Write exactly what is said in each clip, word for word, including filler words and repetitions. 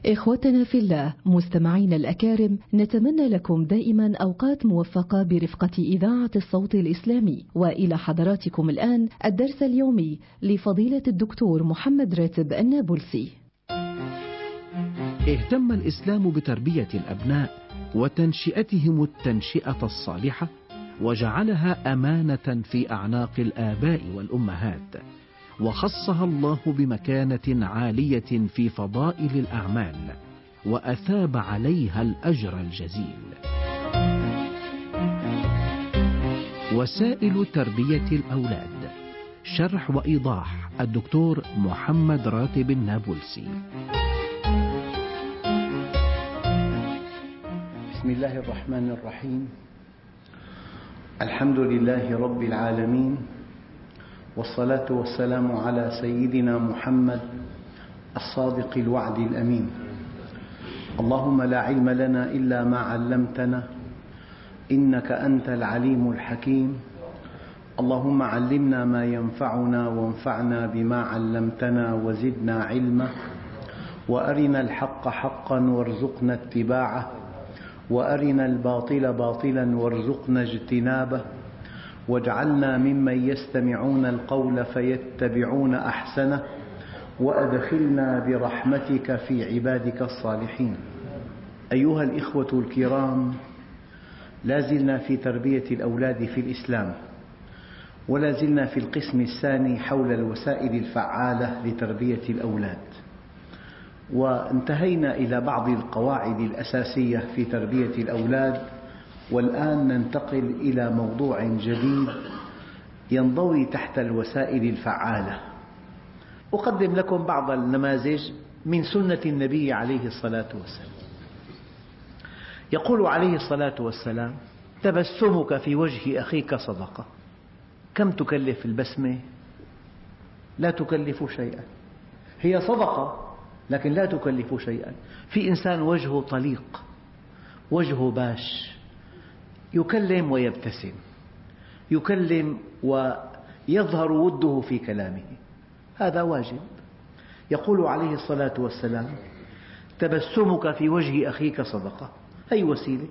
إخوتنا في الله، مستمعين الأكارم، نتمنى لكم دائما أوقات موفقة برفقة إذاعة الصوت الإسلامي. وإلى حضراتكم الآن الدرس اليومي لفضيلة الدكتور محمد راتب النابلسي. اهتم الإسلام بتربية الأبناء وتنشئتهم التنشئة الصالحة، وجعلها أمانة في أعناق الآباء والأمهات، وخصها الله بمكانة عالية في فضائل الأعمال، وأثاب عليها الأجر الجزيل. وسائل تربية الأولاد، شرح وإيضاح الدكتور محمد راتب النابلسي. بسم الله الرحمن الرحيم. الحمد لله رب العالمين، والصلاة والسلام على سيدنا محمد الصادق الوعد الأمين. اللهم لا علم لنا إلا ما علمتنا، إنك أنت العليم الحكيم. اللهم علمنا ما ينفعنا وانفعنا بما علمتنا وزدنا علما، وأرنا الحق حقا وارزقنا اتباعه، وأرنا الباطل باطلا وارزقنا اجتنابه، واجعلنا ممن يستمعون القول فيتبعون أحسنه، وأدخلنا برحمتك في عبادك الصالحين. أيها الإخوة الكرام، لازلنا في تربية الأولاد في الإسلام، ولازلنا في القسم الثاني حول الوسائل الفعالة لتربية الأولاد، وانتهينا إلى بعض القواعد الأساسية في تربية الأولاد، والآن ننتقل إلى موضوع جديد ينضوي تحت الوسائل الفعالة. أقدم لكم بعض النماذج من سنة النبي عليه الصلاة والسلام. يقول عليه الصلاة والسلام: تبسمك في وجه أخيك صدقة. كم تكلف البسمة؟ لا تكلف شيئا، هي صدقة لكن لا تكلف شيئا. في إنسان وجهه طليق، وجهه باش، يكلم ويبتسم، يكلم ويظهر وده في كلامه، هذا واجب. يقول عليه الصلاة والسلام: تبسمك في وجه أخيك صدقة. هي وسيلة.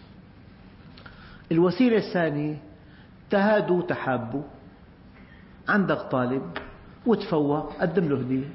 الوسيلة الثانية: تهادوا تحابوا. عندك طالب وتفوق، قدم له هدية،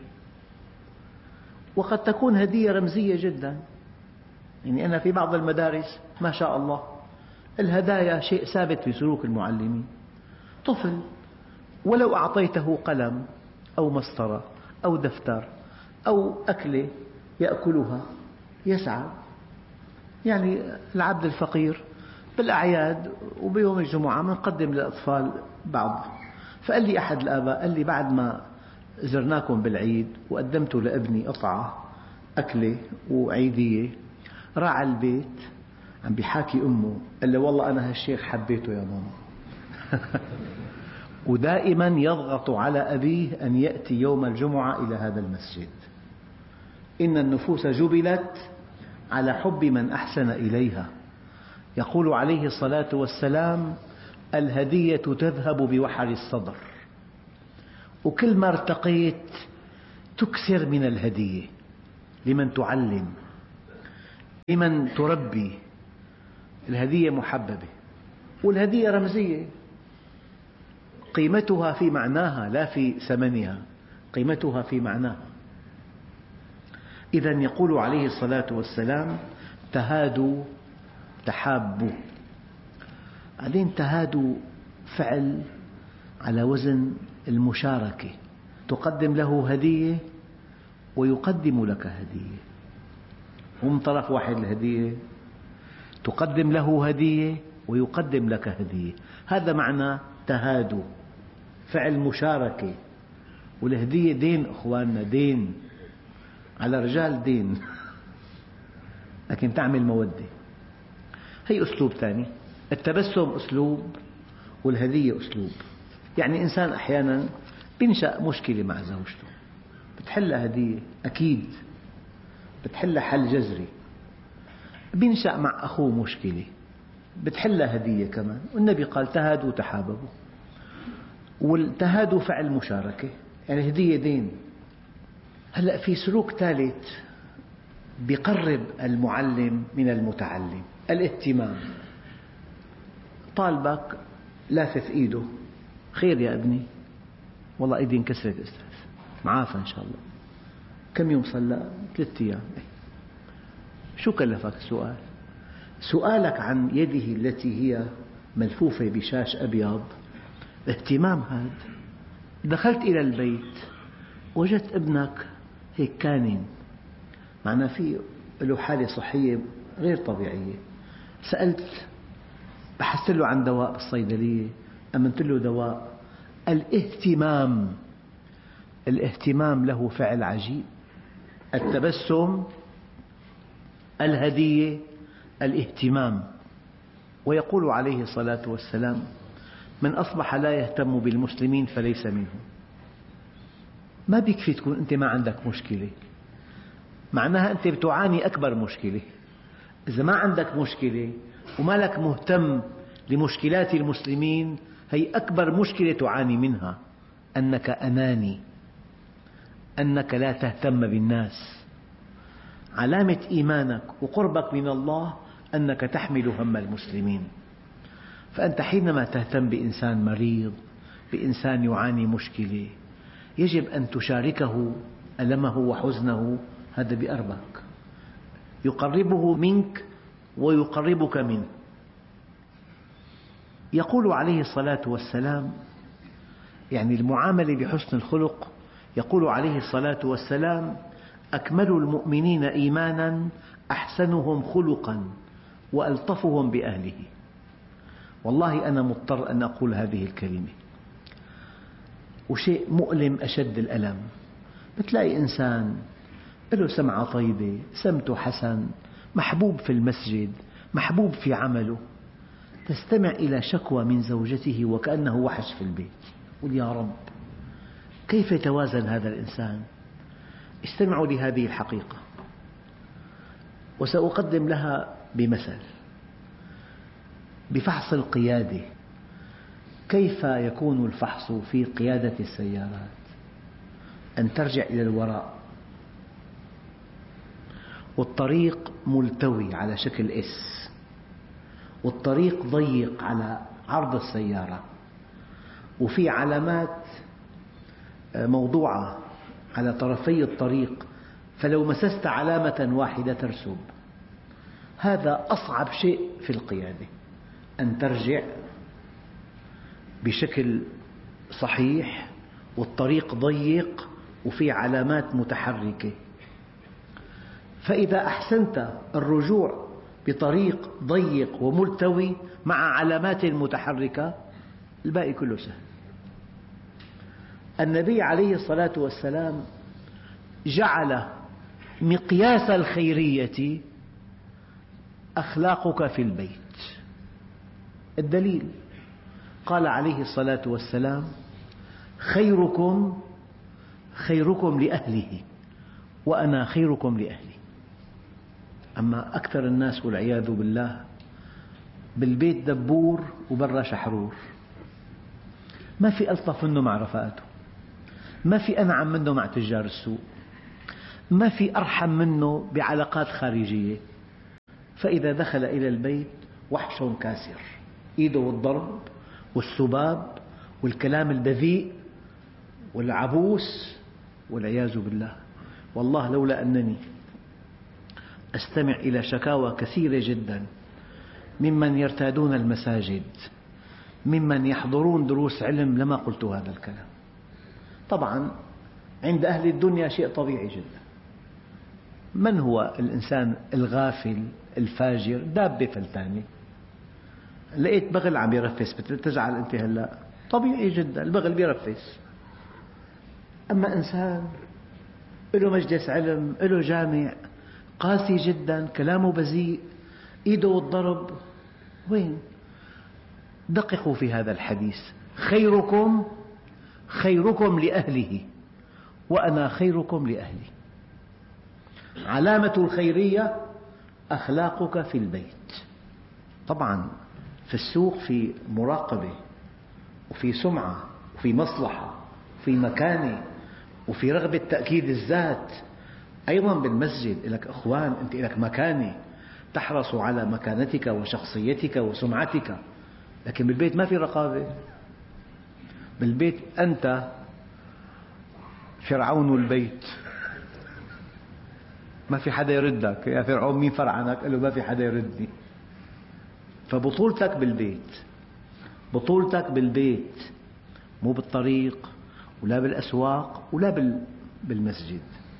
وقد تكون هدية رمزية جدا. يعني أنا في بعض المدارس ما شاء الله الهدايا شيء ثابت في سلوك المعلمين. طفل ولو أعطيته قلم أو مسطرة أو دفتر أو أكلة يأكلها يسعد. يعني العبد الفقير بالأعياد وبيوم الجمعة نقدم للأطفال بعض. فقال لي أحد الآباء، قال لي: بعد ما زرناكم بالعيد وقدمت لابني قطعة أكلة وعيدية، راح البيت عم بيحاكي أمه، قال له: والله أنا هالشيخ حبيته يا ماما. ودائما يضغط على أبيه أن يأتي يوم الجمعة إلى هذا المسجد. إن النفوس جبلت على حب من أحسن إليها. يقول عليه الصلاة والسلام: الهدية تذهب بوحر الصدر. وكل ما ارتقيت تكثر من الهدية لمن تعلم، لمن تربي. الهدية محببة، والهدية رمزية، قيمتها في معناها لا في ثمنها، قيمتها في معناها. إذن يقول عليه الصلاة والسلام: تهادوا تحابوا. بعدين تهادوا فعل على وزن المشاركة، تقدم له هدية ويقدم لك هدية، ومن طرف واحد الهدية، تقدم له هدية ويقدم لك هدية. هذا معنى تهادوا، فعل مشاركة. والهدية دين أخواننا، دين على رجال، دين لكن تعمل مودة. هي أسلوب ثاني. التبسم أسلوب والهدية أسلوب. يعني إنسان أحيانا بينشأ مشكلة مع زوجته، بتحلها هدية أكيد، بتحلها حل جذري. بينشأ مع أخوه مشكلة، بتحلها هدية كمان. والنبي قال: تهادوا تحاببوا. والتهادوا فعل مشاركة، يعني هدية دين. هلأ في سلوك ثالث بيقرب المعلم من المتعلم. الاهتمام، طالبك لافف إيده، خير يا ابني؟ والله إيدي انكسرت أستاذ، معافى إن شاء الله. كم يوم صلى؟ ثلاثة أيام. شو كلفك السؤال؟ سؤالك عن يده التي هي ملفوفة بشاش أبيض اهتمام. هذا دخلت إلى البيت وجدت ابنك هيك كانن، معناه فيه له حالة صحية غير طبيعية. سألت، بحثت له عن دواء بالصيدلية، أمنت له دواء. الاهتمام، الاهتمام له فعل عجيب. التبسم، الهدية، الاهتمام. ويقول عليه الصلاة والسلام: من أصبح لا يهتم بالمسلمين فليس منهم. ما بيكفي تكون أنت ما عندك مشكلة، معناها أنت بتعاني أكبر مشكلة. إذا ما عندك مشكلة وما لك مهتم لمشكلات المسلمين، هي أكبر مشكلة تعاني منها، أنك أناني، أنك لا تهتم بالناس. علامة إيمانك وقربك من الله أنك تحمل هم المسلمين. فأنت حينما تهتم بإنسان مريض، بإنسان يعاني مشكلة، يجب أن تشاركه ألمه وحزنه. هذا بيقربك، يقربه منك ويقربك منه. يقول عليه الصلاة والسلام، يعني المعاملة بحسن الخلق، يقول عليه الصلاة والسلام: أكمل المؤمنين إيمانا أحسنهم خلقا وألطفهم بأهله. والله أنا مضطر أن أقول هذه الكلمة، وشيء مؤلم أشد الألم. بتلاقي إنسان له سمعة طيبة، سمته حسن، محبوب في المسجد، محبوب في عمله، تستمع إلى شكوى من زوجته وكأنه وحش في البيت. قل يا رب، كيف يتوازن هذا الإنسان؟ استمعوا لهذه الحقيقة، وسأقدم لها بمثل. بفحص القيادة، كيف يكون الفحص في قيادة السيارات؟ أن ترجع إلى الوراء، والطريق ملتوي على شكل إس، والطريق ضيق على عرض السيارة، وفي علامات موضوعة على طرفي الطريق، فلو مسست علامة واحدة ترسب. هذا أصعب شيء في القيادة، أن ترجع بشكل صحيح والطريق ضيق وفي علامات متحركة. فإذا أحسنت الرجوع بطريق ضيق وملتوي مع علامات متحركة، الباقي كله سهل. النبي عليه الصلاة والسلام جعل مقياس الخيرية أخلاقك في البيت. الدليل، قال عليه الصلاة والسلام: خيركم خيركم لأهله وأنا خيركم لأهلي. أما أكثر الناس والعياذ بالله بالبيت دبور وبرا شحرور، ما في ألطف منه مع رفقاته، ما في أنعم منه مع تجار السوق، ما في أرحم منه بعلاقات خارجية. فإذا دخل إلى البيت وحش كاسر، إيده والضرب والسباب والكلام البذيء والعبوس والعياذ بالله. والله لولا أنني أستمع إلى شكاوى كثيرة جدا ممن يرتادون المساجد، ممن يحضرون دروس علم، لما قلت هذا الكلام. طبعا عند أهل الدنيا شيء طبيعي جدا. من هو الإنسان الغافل الفاجر؟ دابة فلتانة، لقيت بغل عم يرفس بتزعل أنت هلأ؟ طبيعي جدا، البغل بيرفس. أما إنسان له مجلس علم، له جامع، قاسي جدا، كلامه بذيء، إيده والضرب، وين؟ دققوا في هذا الحديث: خيركم خيركم لأهله وأنا خيركم لأهلي. علامة الخيرية أخلاقك في البيت. طبعا في السوق في مراقبة وفي سمعة وفي مصلحة وفي مكانة وفي رغبة تأكيد الذات أيضا بالمسجد لك أخوان، أنت لك مكانة، تحرص على مكانتك وشخصيتك وسمعتك، لكن بالبيت ما في رقابة. بالبيت أنت فرعون البيت، ما في حدا يردك. يا فرعون مين فرعنك؟ قال له ما في حدا يردني. فبطولتك بالبيت، بطولتك بالبيت، مو بالطريق ولا بالأسواق ولا بالمسجد.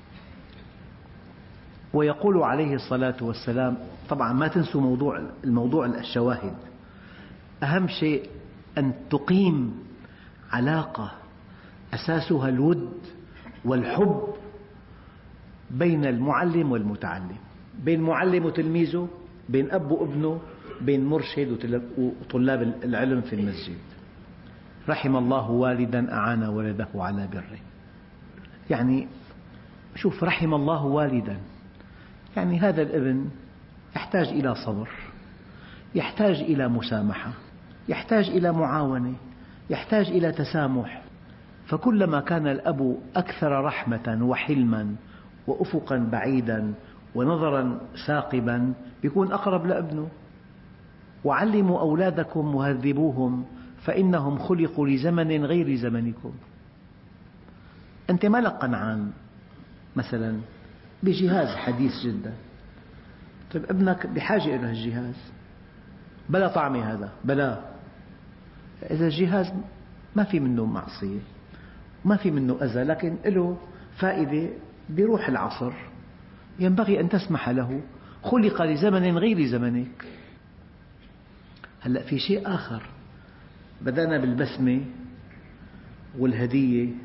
ويقول عليه الصلاة والسلام، طبعا ما تنسوا موضوع الموضوع الشواهد، أهم شيء أن تقيم علاقة أساسها الود والحب بين المعلم والمتعلم، بين معلم وتلميذه، بين أب وابنه، بين مرشد وطلاب العلم في المسجد. رحم الله والدا أعان ولده على بره. يعني شوف، رحم الله والدا، يعني هذا الابن يحتاج إلى صبر، يحتاج إلى مسامحة، يحتاج إلى معاونة، يحتاج إلى تسامح. فكلما كان الأب أكثر رحمة وحلما وأفقا بعيدا ونظرا ثاقبا يكون أقرب لابنه. وعلموا أولادكم وهذبوهم فإنهم خلقوا لزمن غير زمنكم. أنت ما لك قنعان مثلا بجهاز حديث جدا، طيب ابنك بحاجة إلى الجهاز، بلا طعمة هذا بلا. إذا الجهاز ما في منه معصية، ما في منه أذى، لكن له فائدة بروح العصر، ينبغي أن تسمح له، خلق لزمن غير زمنك. هلأ في شيء آخر، بدأنا بالبسمة والهدية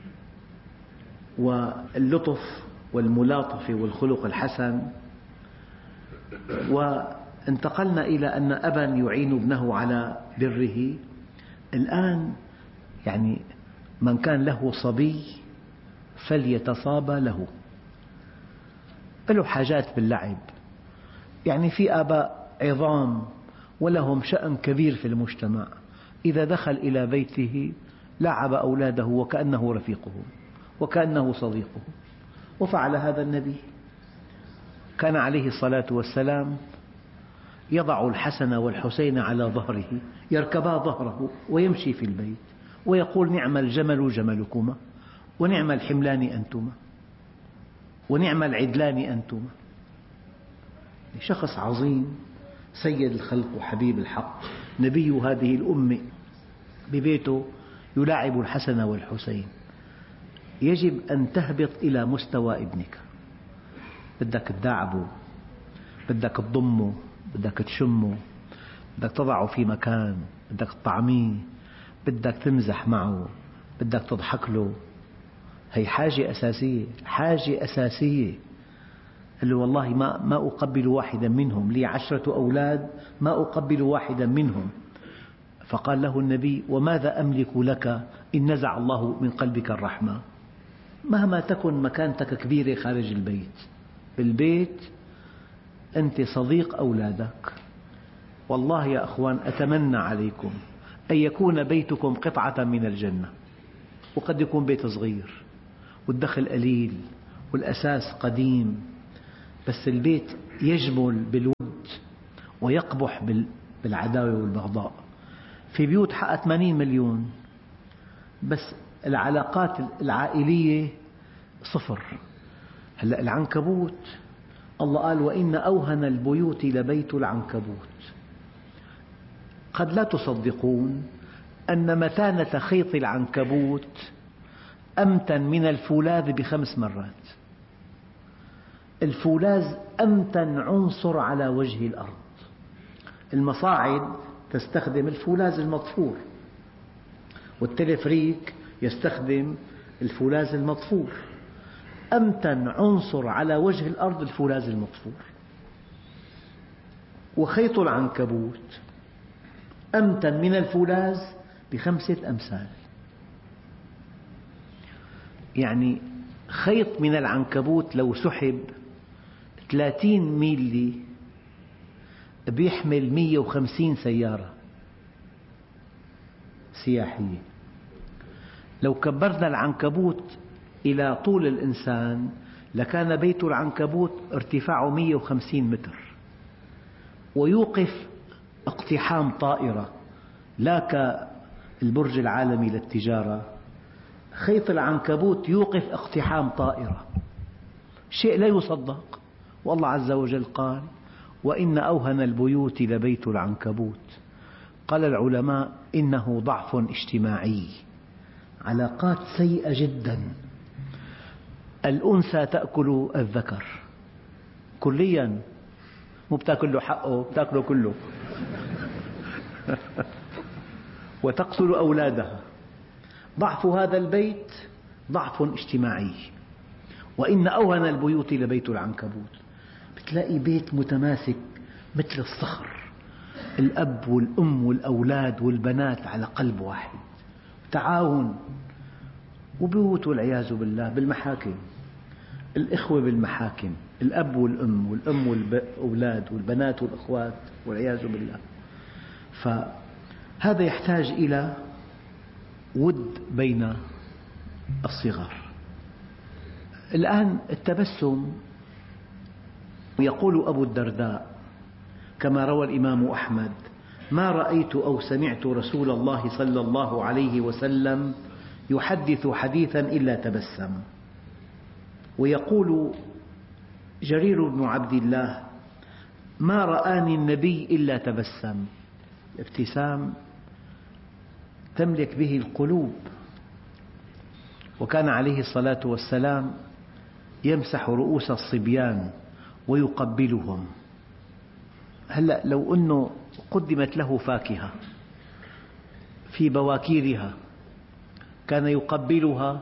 واللطف والملاطفة والخلق الحسن، وانتقلنا إلى أن أبا يعين ابنه على بره. الآن يعني من كان له صبي فليتصابى له، له حاجات باللعب. يعني في آباء عظام ولهم شأن كبير في المجتمع، إذا دخل إلى بيته لعب أولاده وكأنه رفيقه وكأنه صديقه، وفعل هذا النبي. كان عليه الصلاة والسلام يضع الحسن والحسين على ظهره، يركبا ظهره ويمشي في البيت ويقول: نعم الجمل جملكما، ونعم الحملان أنتما، ونعم العدلان أنتما. شخص عظيم، سيد الخلق وحبيب الحق، نبي هذه الأمة، ببيته يلاعب الحسن والحسين. يجب أن تهبط إلى مستوى ابنك، بدك تداعبه، بدك تضمه، بدك تشمه، بدك تضعه في مكان، بدك تطعميه، بدك تمزح معه، بدك تضحك له. هي حاجة أساسية، حاجة أساسية. قال له: والله ما ما أقبل واحدا منهم، لي عشرة أولاد ما أقبل واحدا منهم. فقال له النبي: وماذا أملك لك إن نزع الله من قلبك الرحمة؟ مهما تكن مكانتك كبيرة خارج البيت، بالبيت أنت صديق أولادك. والله يا أخوان، أتمنى عليكم أن يكون بيتكم قطعة من الجنة. وقد يكون بيت صغير والدخل قليل والأساس قديم، بس البيت يجمل بالود ويقبح بالعداوة والبغضاء. في بيوت حقها ثمانين مليون بس العلاقات العائلية صفر. هلأ العنكبوت، الله قال: وإن أوهن البيوت لبيت العنكبوت. قد لا تصدقون أن متانة خيط العنكبوت أمتن من الفولاذ بخمس مرات. الفولاذ أمتن عنصر على وجه الأرض. المصاعد تستخدم الفولاذ المطفور، والتلفريك يستخدم الفولاذ المطفور. أمتن عنصر على وجه الأرض الفولاذ المطفور. وخيط العنكبوت أمتن من الفولاذ بخمسة أمثال. يعني خيط من العنكبوت لو سحب ثلاثين ميلي بيحمل مئة وخمسين سيارة سياحية. لو كبرنا العنكبوت إلى طول الإنسان لكان بيت العنكبوت ارتفاعه مئة وخمسين متر، ويوقف اقتحام طائرة، لا كالبرج العالمي للتجارة. خيط العنكبوت يوقف اقتحام طائرة، شيء لا يصدق. والله عز وجل قال: وإن أوهن البيوت لبيت العنكبوت. قال العلماء: إنه ضعف اجتماعي، علاقات سيئة جدا. الأنثى تأكل الذكر كليا، مو بتأكل له حقه، بتأكله كله وتقتل أولادها. ضعف هذا البيت ضعف اجتماعي. وإن أوهن البيوت لبيت العنكبوت. بتلاقي بيت متماسك مثل الصخر، الأب والأم والأولاد والبنات على قلب واحد، تعاون. وبيوت والعياذ بالله بالمحاكم، الإخوة بالمحاكم، الأب والأم والأم والأولاد والبنات والأخوات والعياذ بالله. فهذا يحتاج إلى ود بين الصغار. الآن التبسم، يقول أبو الدرداء كما روى الإمام أحمد: ما رأيت أو سمعت رسول الله صلى الله عليه وسلم يحدث حديثا إلا تبسم. ويقول جرير بن عبد الله: ما رآني النبي إلا تبسم. ابتسام تملك به القلوب. وكان عليه الصلاة والسلام يمسح رؤوس الصبيان ويقبلهم. هلأ لو أنه قدمت له فاكهة في بواكيرها كان يقبلها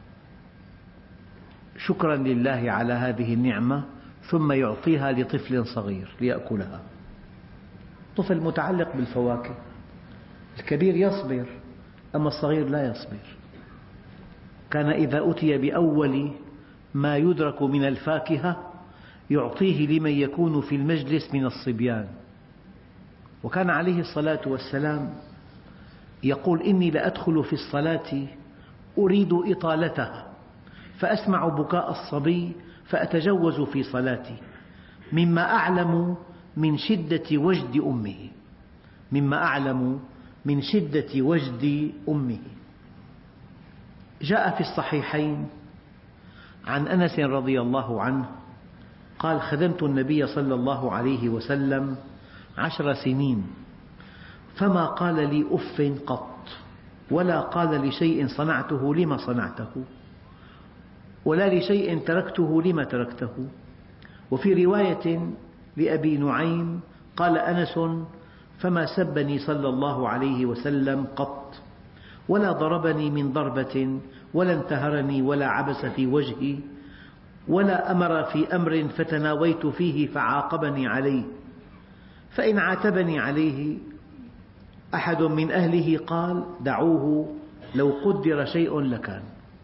شكرا لله على هذه النعمة، ثم يعطيها لطفل صغير ليأكلها. طفل متعلق بالفواكه، الكبير يصبر أما الصغير لا يصبر. كان إذا أتي بأول ما يدرك من الفاكهة يعطيه لمن يكون في المجلس من الصبيان. وكان عليه الصلاة والسلام يقول: إني لأدخل في الصلاة أريد إطالتها فأسمع بكاء الصبي فأتجوز في صلاتي مما أعلم من شدة وجد أمه مما أعلم من شدة وجد أمه. جاء في الصحيحين عن أنس رضي الله عنه قال: خدمت النبي صلى الله عليه وسلم عشر سنين فما قال لي أف قط، ولا قال لشيء صنعته لما صنعته، ولا لشيء تركته لما تركته. وفي رواية لأبي نعيم قال أنس: فما سبني صلى الله عليه وسلم قط، ولا ضربني من ضربة، ولا انتهرني، ولا عبس في وجهي، ولا أمر في أمر فتناويت فيه فعاقبني عليه. فإن عاتبني عليه أحد من أهله قال: دعوه لو قدر شيء لكان.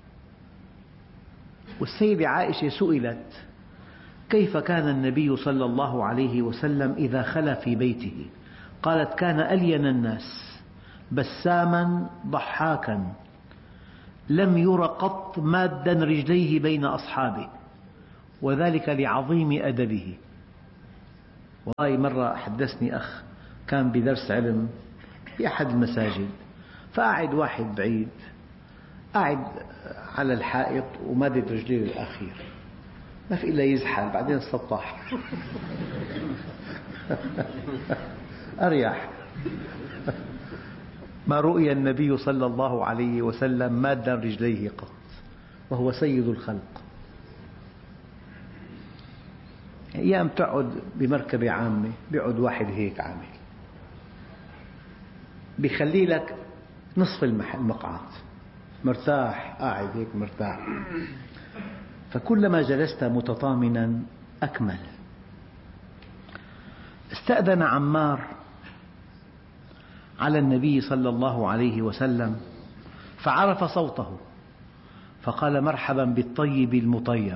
والسيدة عائشة سئلت: كيف كان النبي صلى الله عليه وسلم إذا خلا في بيته؟ قالت: كان ألين الناس بساما ضحاكا، لم ير قط مادا رجليه بين أصحابه، وذلك لعظيم أدبه. والله مرة حدثني أخ كان بدرس علم في أحد المساجد، فقعد واحد بعيد قاعد على الحائط ومادد رجليه للأخير، ما في إلا يزحل بعدين السطح أريح. ما رؤي النبي صلى الله عليه وسلم مادا رجليه قط وهو سيد الخلق. أيام تقعد بمركبة عامة بيقعد واحد هيك عامل بيخلي لك نصف المقعد مرتاح، قاعد هيك مرتاح. فكلما جلست متطامنا أكمل. استأذن عمار على النبي صلى الله عليه وسلم فعرف صوته فقال: مرحبا بالطيب المطيب.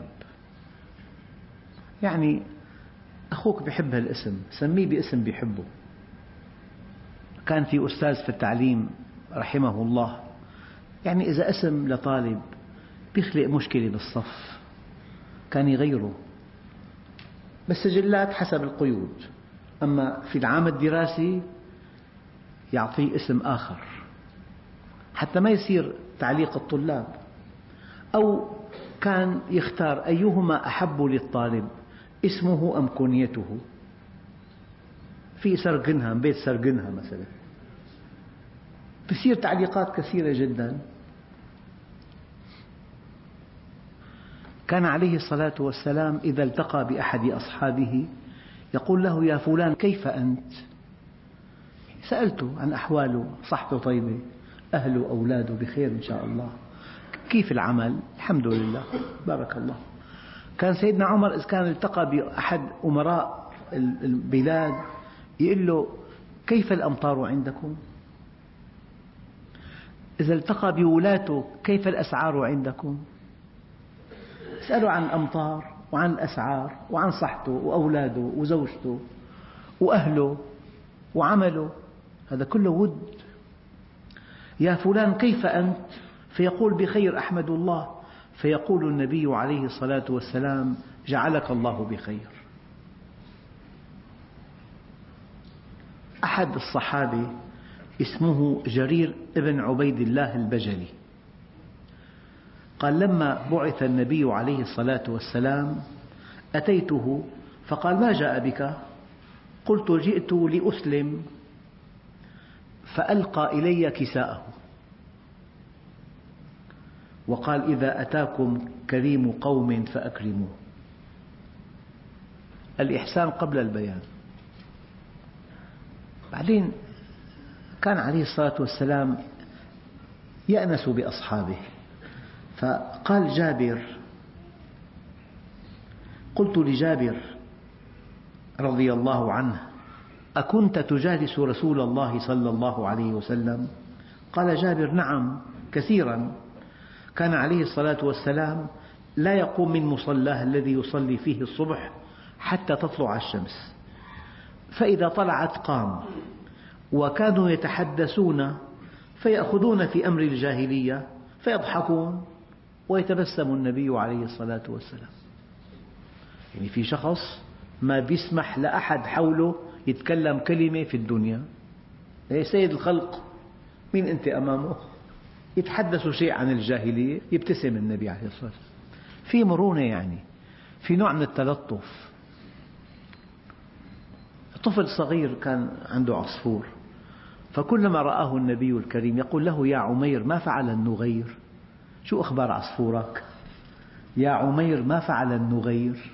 يعني أخوك بيحب هالاسم، سميه باسم بيحبه. كان في أستاذ في التعليم رحمه الله، يعني إذا اسم لطالب بيخلق مشكلة بالصف، كان يغيره، بالسجلات حسب القيود، أما في العام الدراسي يعطيه اسم آخر حتى ما يصير تعليق الطلاب. أو كان يختار أيهما أحب للطالب، اسمه أم كنيته. في سرقنهم، بيت سرقنها مثلا، تصير تعليقات كثيرة جدا. كان عليه الصلاة والسلام إذا التقى بأحد أصحابه يقول له: يا فلان كيف أنت؟ سألته عن أحواله، صحته طيبة، أهله أولاده بخير إن شاء الله، كيف العمل؟ الحمد لله بارك الله. كان سيدنا عمر إذا كان التقى بأحد أمراء البلاد يقول له: كيف الأمطار عندكم؟ إذا التقى بولاته: كيف الأسعار عندكم؟ اسأله عن الأمطار وعن الأسعار وعن صحته وأولاده وزوجته وأهله وعمله، هذا كله ود. يا فلان كيف أنت؟ فيقول: بخير أحمد الله. فيقول النبي عليه الصلاة والسلام: جعلك الله بخير. أحد الصحابة اسمه جرير ابن عبيد الله البجلي قال: لما بعث النبي عليه الصلاة والسلام أتيته فقال: ما جاء بك؟ قلت: جئت لأسلم. فألقى إلي كساءه وقال: إذا أتاكم كريم قوم فأكرموه. الإحسان قبل البيان. بعدين كان عليه الصلاة والسلام يأنس بأصحابه، فقال جابر: قلت لجابر رضي الله عنه: أكنت تجالس رسول الله صلى الله عليه وسلم؟ قال جابر: نعم كثيرا. كان عليه الصلاة والسلام لا يقوم من مصلاه الذي يصلي فيه الصبح حتى تطلع الشمس، فإذا طلعت قام، وكانوا يتحدثون فيأخذون في أمر الجاهلية فيضحكون ويتبسم النبي عليه الصلاة والسلام. يعني في شخص ما بيسمح لأحد حوله يتكلم كلمة في الدنيا، سيد الخلق، مين أنت أمامه؟ يتحدث شيء عن الجاهلية يبتسم النبي عليه الصلاة والسلام. في مرونة، يعني في نوع من التلطف. طفل صغير كان عنده عصفور، فكلما رآه النبي الكريم يقول له: يا عمير ما فعل النغير؟ شو أخبار عصفورك؟ يا عمير ما فعل النغير؟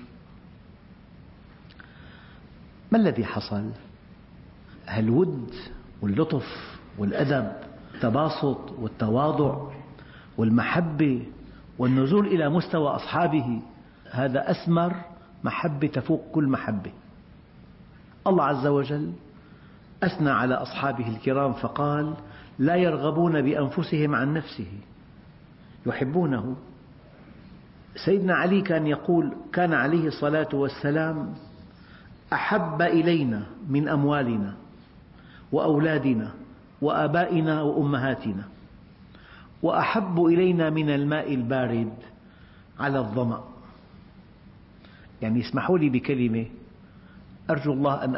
ما الذي حصل؟ الود واللطف والأدب، التباسط والتواضع والمحبة والنزول إلى مستوى أصحابه، هذا أثمر محبة تفوق كل محبة. الله عز وجل أثنى على أصحابه الكرام فقال: لا يرغبون بأنفسهم عن نفسه، يحبونه. سيدنا علي كان يقول: كان عليه الصلاة والسلام أحب إلينا من أموالنا وأولادنا وآبائنا وأمهاتنا، وأحب إلينا من الماء البارد على الظمأ. يعني اسمحوا لي بكلمة، أرجو الله أن